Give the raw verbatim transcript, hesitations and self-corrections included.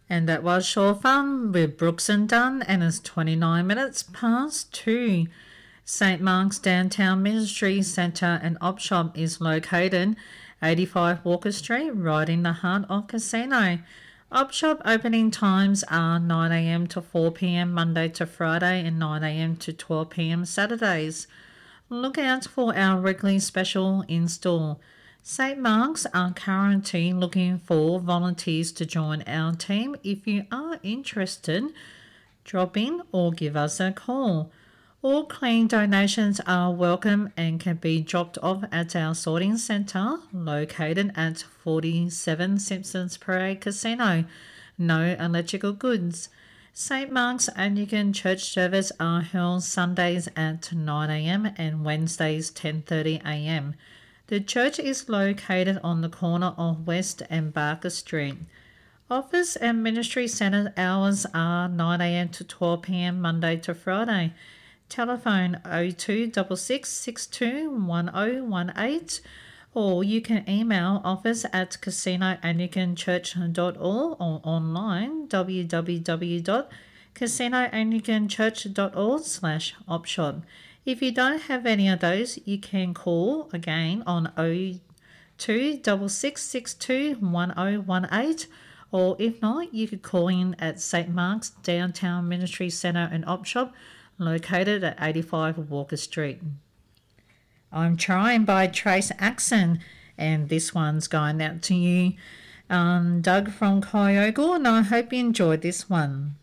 And that was Shore Fun with Brooks and Dunn, and it's twenty-nine minutes past two. Saint Mark's Downtown Ministry Centre and Op Shop is located eighty-five Walker Street, right in the heart of Casino. Op Shop opening times are nine a m to four p m Monday to Friday and nine a m to twelve p m Saturdays. Look out for our weekly special in-store. Saint Mark's are currently looking for volunteers to join our team. If you are interested, drop in or give us a call. All clean donations are welcome and can be dropped off at our sorting centre located at forty-seven Simpsons Parade Casino. No electrical goods. Saint Mark's Anglican Church service are held Sundays at nine a m and Wednesdays ten thirty a m The church is located on the corner of West and Barker Street. Office and ministry centre hours are nine a m to twelve p m Monday to Friday. Telephone oh two six six, six two one oh one eight, or you can email office at casino anglican church dot org or online w w w dot casino anglican church dot org slash opshop. If you don't have any of those, you can call again on oh two six six, six two one oh one eight, or if not, you could call in at Saint Mark's Downtown Ministry Centre and Op Shop located at eighty-five Walker Street. I'm Trying by Trace Axon, and this one's going out to you, um, Doug from Kyogo, and I hope you enjoyed this one.